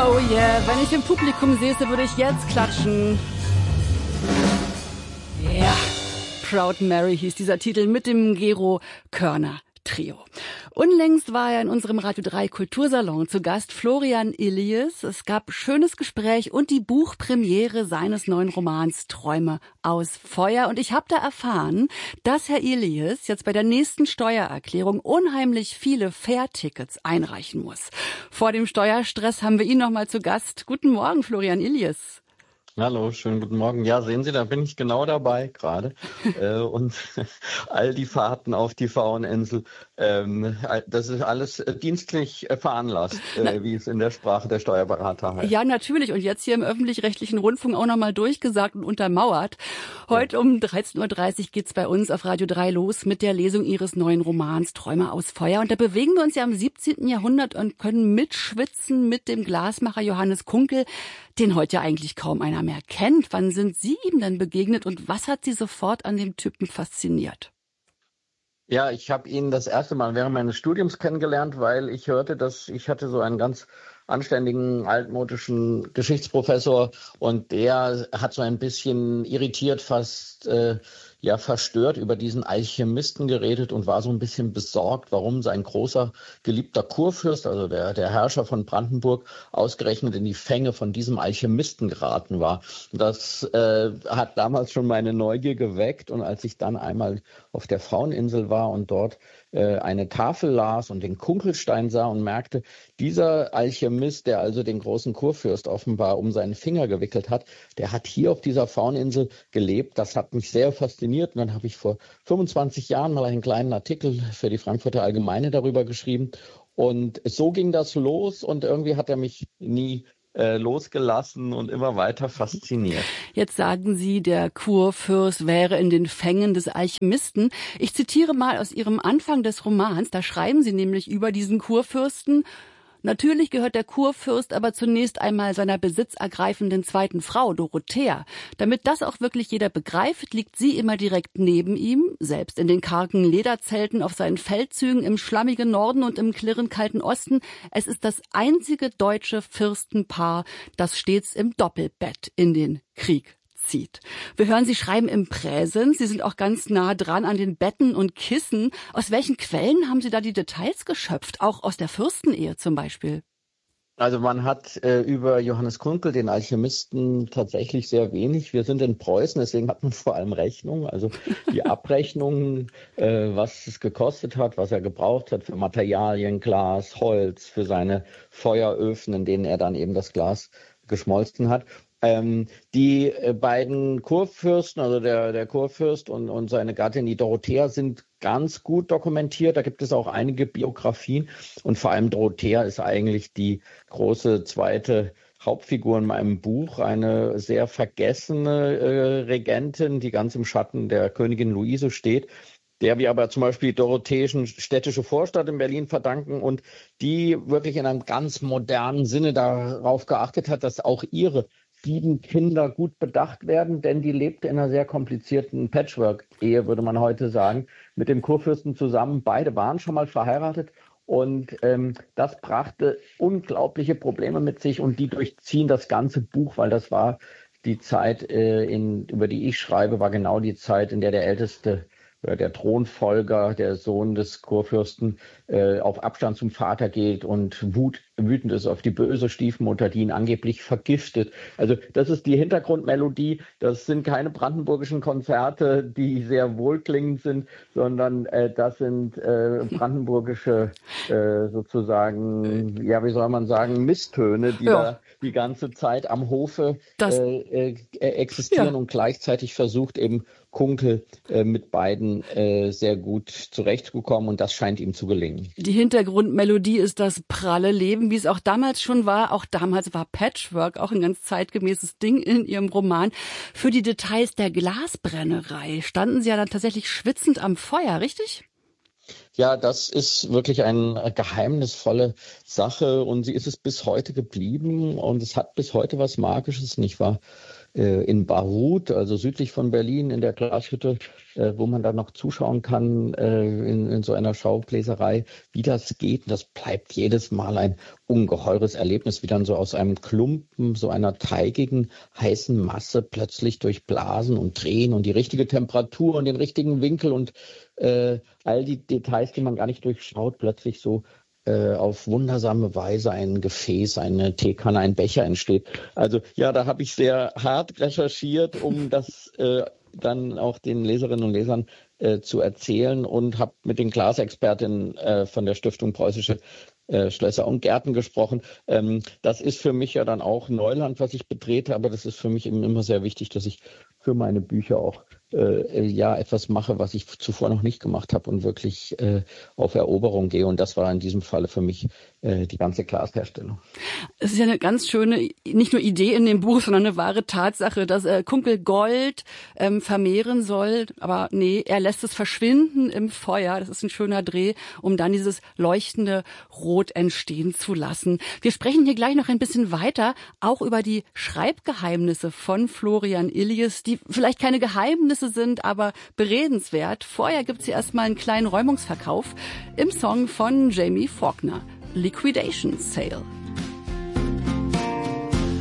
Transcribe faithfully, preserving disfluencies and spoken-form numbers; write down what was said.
Oh yeah, wenn ich im Publikum säße, würde ich jetzt klatschen. Ja, yeah. Proud Mary hieß dieser Titel mit dem Gero Körner Trio. Unlängst war er in unserem Radio drei Kultursalon zu Gast, Florian Illies. Es gab schönes Gespräch und die Buchpremiere seines neuen Romans Träume aus Feuer. Und ich habe da erfahren, dass Herr Illies jetzt bei der nächsten Steuererklärung unheimlich viele Fährtickets einreichen muss. Vor dem Steuerstress haben wir ihn noch mal zu Gast. Guten Morgen, Florian Illies. Hallo, schönen guten Morgen. Ja, sehen Sie, da bin ich genau dabei gerade. äh, und all die Fahrten auf die Fraueninsel, ähm, das ist alles äh, dienstlich äh, veranlasst, äh, wie es in der Sprache der Steuerberater heißt. Ja, natürlich. Und jetzt hier im öffentlich-rechtlichen Rundfunk auch nochmal durchgesagt und untermauert. Heute ja. um dreizehn Uhr dreißig geht's bei uns auf Radio drei los mit der Lesung Ihres neuen Romans Träume aus Feuer. Und da bewegen wir uns ja im siebzehnten Jahrhundert und können mitschwitzen mit dem Glasmacher Johannes Kunkel, den heute ja eigentlich kaum einer mehr kennt. Wann sind Sie ihm denn begegnet und was hat Sie sofort an dem Typen fasziniert? Ja, ich habe ihn das erste Mal während meines Studiums kennengelernt, weil ich hörte, dass ich hatte so einen ganz anständigen, altmodischen Geschichtsprofessor und der hat so ein bisschen irritiert, fast äh, ja verstört über diesen Alchemisten geredet und war so ein bisschen besorgt, warum sein großer, geliebter Kurfürst, also der, der Herrscher von Brandenburg, ausgerechnet in die Fänge von diesem Alchemisten geraten war. Das äh, hat damals schon meine Neugier geweckt und als ich dann einmal auf der Fraueninsel war und dort äh, eine Tafel las und den Kunkelstein sah und merkte, dieser Alchemist, der also den großen Kurfürst offenbar um seinen Finger gewickelt hat, der hat hier auf dieser Fraueninsel gelebt. Das hat mich sehr fasziniert. Und dann habe ich vor fünfundzwanzig Jahren mal einen kleinen Artikel für die Frankfurter Allgemeine darüber geschrieben. Und so ging das los und irgendwie hat er mich nie äh, losgelassen und immer weiter fasziniert. Jetzt sagen Sie, der Kurfürst wäre in den Fängen des Alchemisten. Ich zitiere mal aus Ihrem Anfang des Romans. Da schreiben Sie nämlich über diesen Kurfürsten: Natürlich gehört der Kurfürst aber zunächst einmal seiner besitzergreifenden zweiten Frau, Dorothea. Damit das auch wirklich jeder begreift, liegt sie immer direkt neben ihm, selbst in den kargen Lederzelten auf seinen Feldzügen im schlammigen Norden und im klirrend kalten Osten. Es ist das einzige deutsche Fürstenpaar, das stets im Doppelbett in den Krieg zieht. Wir hören Sie schreiben im Präsens. Sie sind auch ganz nah dran an den Betten und Kissen. Aus welchen Quellen haben Sie da die Details geschöpft? Auch aus der Fürstenehe zum Beispiel? Also man hat äh, über Johannes Kunkel, den Alchemisten, tatsächlich sehr wenig. Wir sind in Preußen, deswegen hat man vor allem Rechnungen, also die Abrechnungen, äh, was es gekostet hat, was er gebraucht hat für Materialien, Glas, Holz, für seine Feueröfen, in denen er dann eben das Glas geschmolzen hat. Ähm, die äh, beiden Kurfürsten, also der, der Kurfürst und, und seine Gattin, die Dorothea, sind ganz gut dokumentiert. Da gibt es auch einige Biografien und vor allem Dorothea ist eigentlich die große zweite Hauptfigur in meinem Buch, eine sehr vergessene äh, Regentin, die ganz im Schatten der Königin Luise steht, der wir aber zum Beispiel die Dorotheischen städtische Vorstadt in Berlin verdanken und die wirklich in einem ganz modernen Sinne darauf geachtet hat, dass auch ihre sieben Kinder gut bedacht werden, denn die lebte in einer sehr komplizierten Patchwork-Ehe, würde man heute sagen, mit dem Kurfürsten zusammen. Beide waren schon mal verheiratet und ähm, das brachte unglaubliche Probleme mit sich und die durchziehen das ganze Buch, weil das war die Zeit, äh, in, über die ich schreibe, war genau die Zeit, in der der älteste der Thronfolger, der Sohn des Kurfürsten, äh, auf Abstand zum Vater geht und wut, wütend ist auf die böse Stiefmutter, die ihn angeblich vergiftet. Also das ist die Hintergrundmelodie. Das sind keine brandenburgischen Konzerte, die sehr wohlklingend sind, sondern äh, das sind äh, brandenburgische äh, sozusagen, ja, wie soll man sagen, Misstöne, die ja. da die ganze Zeit am Hofe äh, äh, existieren ja. und gleichzeitig versucht eben Kunkel äh, mit beiden äh, sehr gut zurechtgekommen und das scheint ihm zu gelingen. Die Hintergrundmelodie ist das pralle Leben, wie es auch damals schon war. Auch damals war Patchwork auch ein ganz zeitgemäßes Ding in Ihrem Roman. Für die Details der Glasbrennerei standen Sie ja dann tatsächlich schwitzend am Feuer, richtig? Ja, das ist wirklich eine geheimnisvolle Sache und sie ist es bis heute geblieben und es hat bis heute was Magisches, nicht wahr? In Barut, also südlich von Berlin, in der Glashütte, äh, wo man dann noch zuschauen kann äh, in, in so einer Schaubläserei, wie das geht. Das bleibt jedes Mal ein ungeheures Erlebnis, wie dann so aus einem Klumpen, so einer teigigen, heißen Masse plötzlich durch Blasen und Drehen und die richtige Temperatur und den richtigen Winkel und äh, all die Details, die man gar nicht durchschaut, plötzlich so äh, auf wundersame Weise ein Gefäß, eine Teekanne, ein Becher entsteht. Also ja, da habe ich sehr hart recherchiert, um das äh, dann auch den Leserinnen und Lesern äh, zu erzählen und habe mit den Glasexpertinnen äh, von der Stiftung Preußische äh, Schlösser und Gärten gesprochen. Ähm, das ist für mich ja dann auch Neuland, was ich betrete, aber das ist für mich eben immer sehr wichtig, dass ich für meine Bücher auch äh, ja etwas mache, was ich zuvor noch nicht gemacht habe und wirklich äh, auf Eroberung gehe. Und das war in diesem Falle für mich äh, die ganze Glasherstellung. Es ist ja eine ganz schöne, nicht nur Idee in dem Buch, sondern eine wahre Tatsache, dass äh, Kunkel Gold ähm, vermehren soll. Aber nee, er lässt es verschwinden im Feuer. Das ist ein schöner Dreh, um dann dieses leuchtende Rot entstehen zu lassen. Wir sprechen hier gleich noch ein bisschen weiter, auch über die Schreibgeheimnisse von Florian Illies, die vielleicht keine Geheimnisse sind, aber beredenswert. Vorher gibt's hier erstmal einen kleinen Räumungsverkauf im Song von Jamie Faulkner, Liquidation Sale.